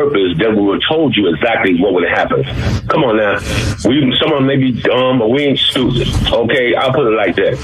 purpose that we would have told you exactly what would happen. Come on now. Someone may be dumb, but we ain't stupid. Okay, I'll put it like that.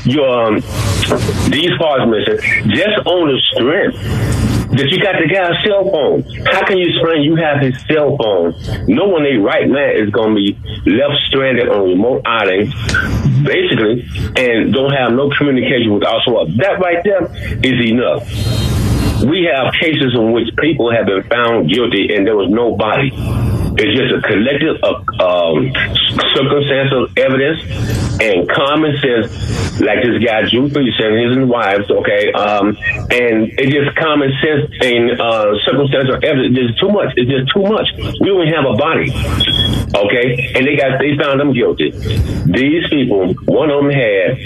These parts, just on the strength that you got the guy's cell phone. How can you explain you have his cell phone? No one in right now is going to be left stranded on a remote island, basically, and don't have no communication with also. That right there is enough. We have cases in which people have been found guilty and there was no body. It's just a collective of circumstantial evidence and common sense, like this guy Drew Peterson, his wives, okay, and it's just common sense and circumstantial evidence. It's too much. It's just too much. We don't have a body, okay, and they found them guilty. These people, one of them had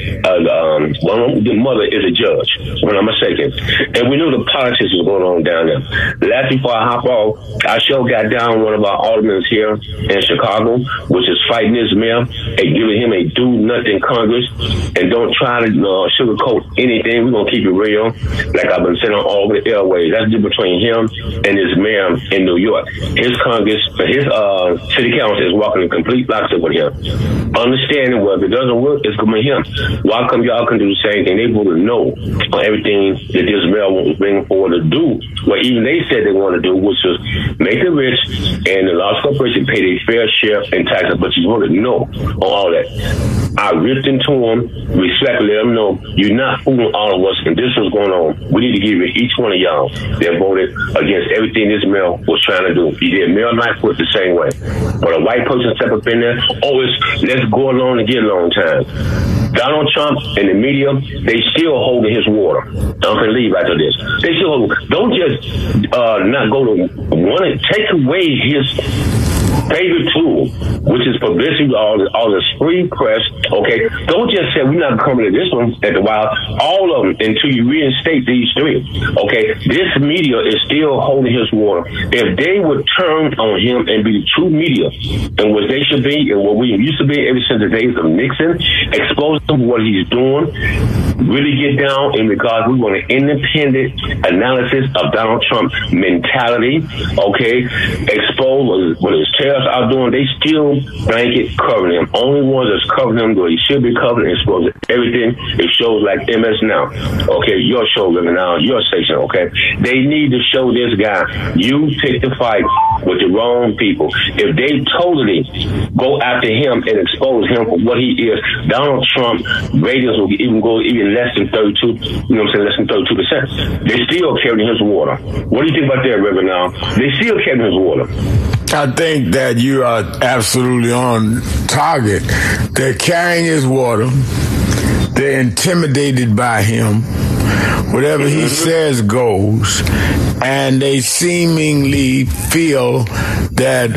the mother is a judge, when I'm mistaken, and we knew the politics was going on down there. Last before I hop off, I sure got down one of our aldermen here in Chicago, which is fighting this mayor and giving him a do-nothing Congress, and don't try to sugarcoat anything. We're going to keep it real, like I've been saying on all the airways. That's the difference between him and his mayor in New York. His Congress, his city council is walking in complete lockstep with him. Understanding, well, if it doesn't work, it's going to be him. Why come y'all can do the same thing? They want to know on everything that this mayor was bringing forward to do, what even they said they want to do, which is make the rich and the large corporation pay their fair share in taxes, but you want to know on all that. I ripped into them, respectfully let them know you're not fooling all of us, and this was going on. We need to give it each one of y'all that voted against everything this mayor was trying to do. He did Mayor Lightfoot the same way. But a white person step up in there, let's go along and get along time. Donald Trump and the media, they still holding his water. I'm going to leave after this. They still don't just not go to one and take away his favorite tool, which is publicity, all this free press, okay? Don't just say we're not coming to this one at the Wild, all of them until you reinstate these three, okay? This media is still holding his water. If they would turn on him and be the true media and what they should be and what we used to be ever since the days of Nixon, expose what he's doing, really get down in regards, we want an independent analysis of Donald Trump's mentality, okay? Expose what his terrorists are doing. They still blanket covering him. Only ones that's covering him, though he should be covering, exposing everything. It shows like MS Now, okay? Your show, Living Now, your station, okay? They need to show this guy, you pick the fight with the wrong people. If they totally go after him and expose him for what he is, Donald Trump ratings will go less than 32, less than 32%. They still carrying his water. What do you think about that, Reverend Now? They still carrying his water. I think that you are absolutely on target. They're carrying his water. They're intimidated by him. Whatever he says goes. And they seemingly feel that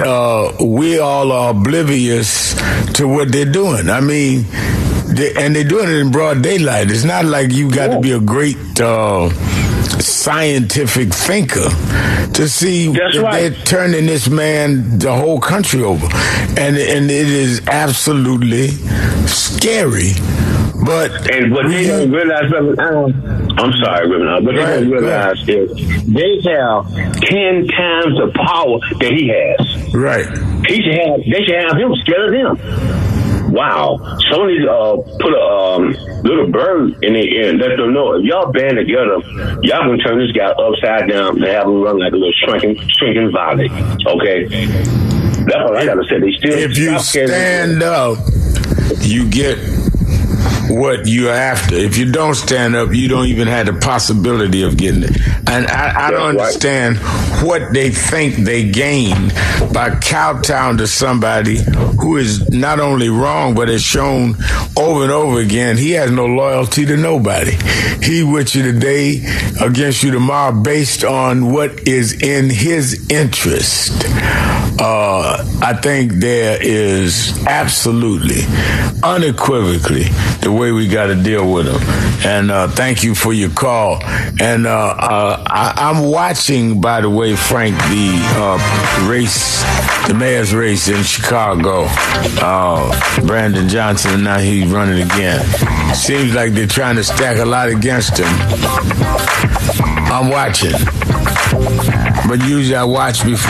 we all are oblivious to what they're doing. I mean, they're doing it in broad daylight. It's not like you got to be a great scientific thinker to see that they're turning this man, the whole country over. And it is absolutely scary. But they don't realize, I'm sorry, Reverend, but they don't realize is they have 10 times the power that he has. Right. They should have him scared of them. Wow. Somebody put a little bird in the air and let them know, if y'all band together, y'all can turn this guy upside down and have him run like a little shrinking violet. Okay? That's what I got to say. They still, if you stand up, you get what you're after. If you don't stand up, you don't even have the possibility of getting it. And I don't understand what they think they gain by kowtowing to somebody who is not only wrong, but has shown over and over again he has no loyalty to nobody. He with you today, against you tomorrow, based on what is in his interest. I think there is absolutely, unequivocally, the way we got to deal with him. And thank you for your call. And I'm watching, by the way, Frank, the mayor's race in Chicago. Brandon Johnson, now he's running again. Seems like they're trying to stack a lot against him. I'm watching. But usually I watch before